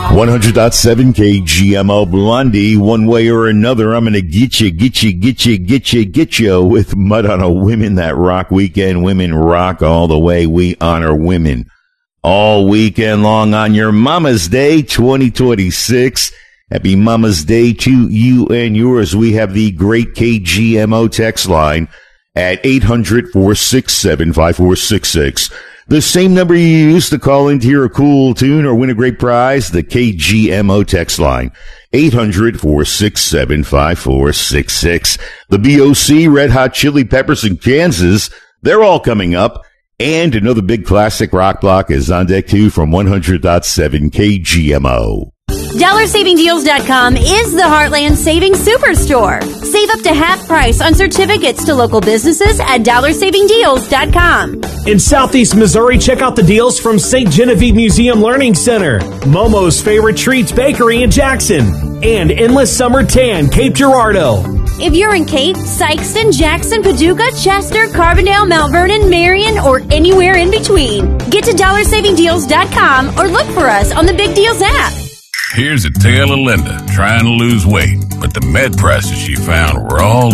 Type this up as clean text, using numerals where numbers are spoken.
100.7 KGMO Blondie. One way or another, I'm going to get you with Mud on a Women That Rock weekend. Women rock all the way. We honor women all weekend long on your Mama's Day 2026. Happy Mama's Day to you and yours. We have the great KGMO text line at 800-467-5466. The same number you used to call in to hear a cool tune or win a great prize, the KGMO text line, 800-467-5466. The BOC, Red Hot Chili Peppers in Kansas, they're all coming up. And another big classic rock block is on deck too from 100.7 KGMO. DollarSavingDeals.com is the Heartland Savings Superstore. Save up to half price on certificates to local businesses at DollarSavingDeals.com. In Southeast Missouri, check out the deals from St. Genevieve Museum Learning Center, Momo's Favorite Treats Bakery in Jackson, and Endless Summer Tan, Cape Girardeau. If you're in Cape, Sykeston, Jackson, Paducah, Chester, Carbondale, Mount Vernon, Marion, or anywhere in between, get to DollarSavingDeals.com or look for us on the Big Deals app. Here's a tale of Linda trying to lose weight, but the med prices she found were all